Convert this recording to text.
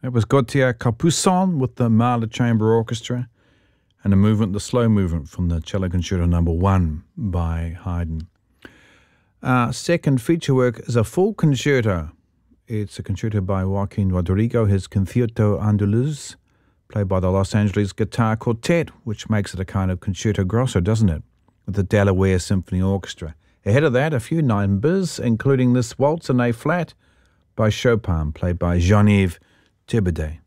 That was Gautier Capuçon with the Mahler Chamber Orchestra and a movement, the slow movement from the Cello Concerto No. 1 by Haydn. Our second feature work is a full concerto. It's a concerto by Joaquin Rodrigo, his Concierto Andaluz, played by the Los Angeles Guitar Quartet, which makes it a kind of concerto grosso, doesn't it, with the Delaware Symphony Orchestra. Ahead of that, a few numbers, including this Waltz in A flat by Chopin, played by Jean-Yves Thibaudet.